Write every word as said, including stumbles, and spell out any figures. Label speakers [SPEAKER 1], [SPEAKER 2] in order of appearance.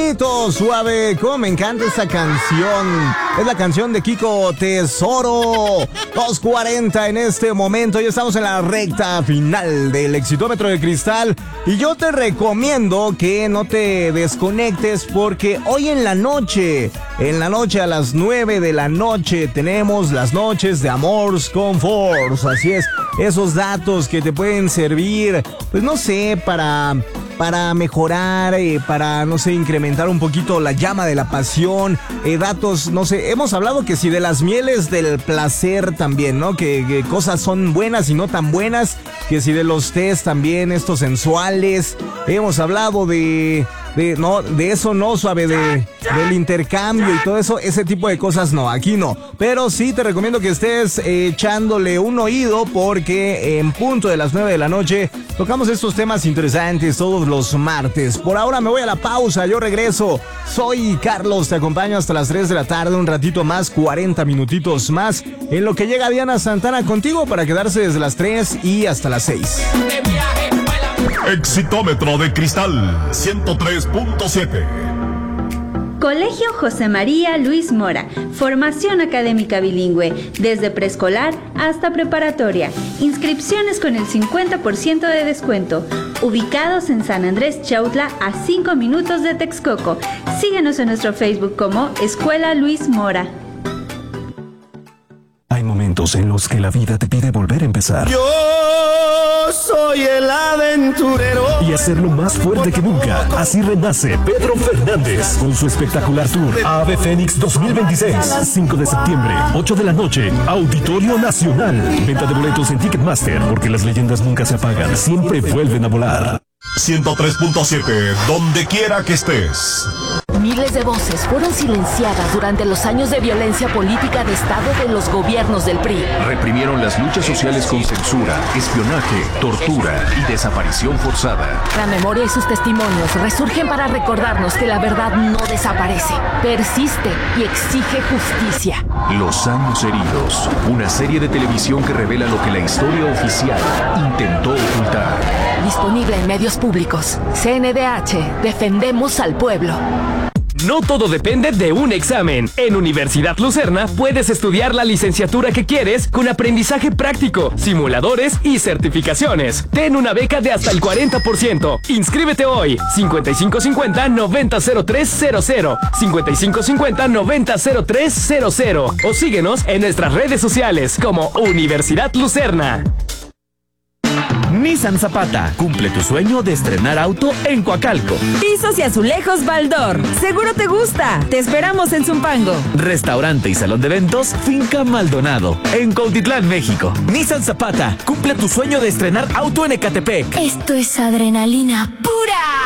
[SPEAKER 1] Bonito, suave, cómo me encanta esta canción. Es la canción de Kiko Tesoro. dos cuarenta en este momento. Ya estamos en la recta final del Exitómetro de Cristal. Y yo te recomiendo que no te desconectes porque hoy en la noche, en la noche a las nueve de la noche, tenemos las noches de Amors con Force. Así es, esos datos que te pueden servir, pues no sé, para... para mejorar, eh, para, no sé, incrementar un poquito la llama de la pasión, eh, datos, no sé, hemos hablado que si de las mieles del placer también, ¿no? Que, que cosas son buenas y no tan buenas, que si de los test también, estos sensuales, hemos hablado de... De, no, de eso no, suave, de, del intercambio y todo eso, ese tipo de cosas no, aquí no. Pero sí te recomiendo que estés eh, echándole un oído porque en punto de las nueve de la noche tocamos estos temas interesantes todos los martes. Por ahora me voy a la pausa, yo regreso. Soy Carlos, te acompaño hasta las tres de la tarde, un ratito más, cuarenta minutitos más, en lo que llega Diana Santana contigo para quedarse desde las tres y hasta las seis.
[SPEAKER 2] Exitómetro de Cristal ciento tres punto siete.
[SPEAKER 3] Colegio José María Luis Mora, formación académica bilingüe, desde preescolar hasta preparatoria, inscripciones con el cincuenta por ciento de descuento, ubicados en San Andrés Chautla a cinco minutos de Texcoco. Síguenos en nuestro Facebook como Escuela Luis Mora.
[SPEAKER 4] Hay momentos en los que la vida te pide volver a empezar.
[SPEAKER 5] Yo soy el aventurero.
[SPEAKER 4] Y hacerlo más fuerte que nunca. Así renace Pedro Fernández con su espectacular tour Ave Fénix dos mil veintiséis. cinco de septiembre, ocho de la noche, Auditorio Nacional. Venta de boletos en Ticketmaster, porque las leyendas nunca se apagan, siempre vuelven a volar.
[SPEAKER 2] ciento tres punto siete, donde quiera que estés.
[SPEAKER 6] Miles de voces fueron silenciadas durante los años de violencia política de Estado de los gobiernos del P R I.
[SPEAKER 7] Reprimieron las luchas sociales con censura, espionaje, tortura y desaparición forzada.
[SPEAKER 6] La memoria y sus testimonios resurgen para recordarnos que la verdad no desaparece, persiste y exige justicia.
[SPEAKER 7] Los años heridos, una serie de televisión que revela lo que la historia oficial intentó ocultar.
[SPEAKER 6] Disponible en medios públicos. C N D H, defendemos al pueblo.
[SPEAKER 8] No todo depende de un examen. En Universidad Lucerna puedes estudiar la licenciatura que quieres con aprendizaje práctico, simuladores y certificaciones. Ten una beca de hasta el cuarenta por ciento. Inscríbete hoy. cincuenta y cinco cincuenta, noventa cero tres cero cero. cincuenta y cinco cincuenta, noventa cero tres cero cero. O síguenos en nuestras redes sociales como Universidad Lucerna.
[SPEAKER 9] Nissan Zapata, cumple tu sueño de estrenar auto en Coacalco.
[SPEAKER 10] Pisos y azulejos Baldor, seguro te gusta. Te esperamos en Zumpango.
[SPEAKER 9] Restaurante y salón de eventos Finca Maldonado, en Cuautitlán, México. Nissan Zapata, cumple tu sueño de estrenar auto en Ecatepec.
[SPEAKER 11] Esto es adrenalina pura.